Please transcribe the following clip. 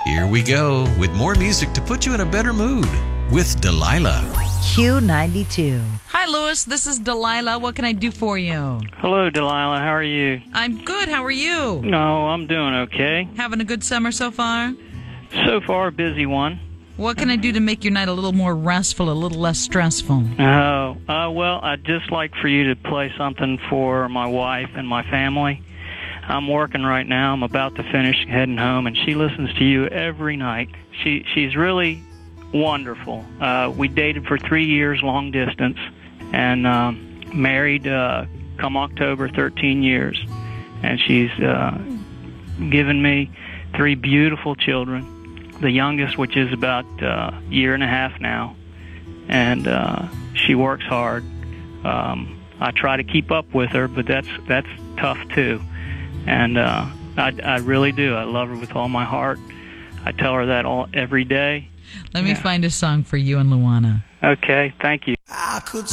Here we go with more music to put you in a better mood with Delilah. Q92. Hi, Louis. This is Delilah. What can I do for you? Hello, Delilah. How are you? I'm good. How are you? No, I'm doing okay. Having a good summer so far? So far, a busy one. What can I do to make your night a little more restful, a little less stressful? Well, I'd just like for you to play something for my wife and my family. I'm working right now. I'm about to finish heading home, and she listens to you every night. She's really wonderful. We dated for 3 years, long distance, and married come October, 13 years. And she's given me 3 beautiful children. The youngest, which is about a year and a half now, and she works hard. I try to keep up with her, but that's tough too. And I really do. I love her with all my heart. I tell her that every day. Let me find a song for you and Luana. Okay, thank you. I could